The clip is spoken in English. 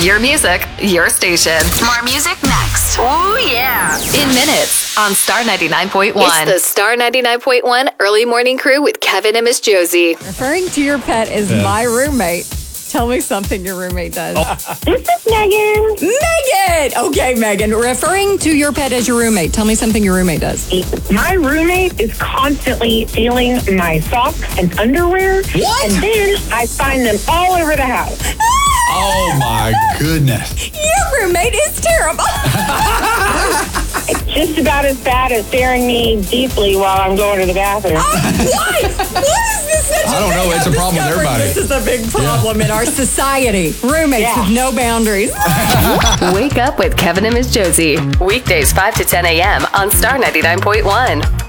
Your music, your station. More music next. Oh, yeah. In minutes on Star 99.1. It's the Star 99.1 Early Morning Crew with Kevin and Miss Josie. Referring to your pet as my roommate. Tell me something your roommate does. This is Megan. Megan! Okay, Megan. Referring to your pet as your roommate. Tell me something your roommate does. My roommate is constantly stealing my socks and underwear. What? And then I find them all over the house. Oh my goodness. Your roommate is terrible. It's just about as bad as staring me deeply while I'm going to the bathroom. Why? What is this such I don't know. It's a problem with everybody. This is a big problem in our society. Roommates with no boundaries. Wake up with Kevin and Miss Josie. Weekdays 5 to 10 a.m. on Star 99.1.